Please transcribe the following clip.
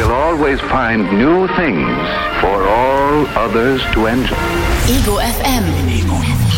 will always find new things for all others to enjoy. Ego FM.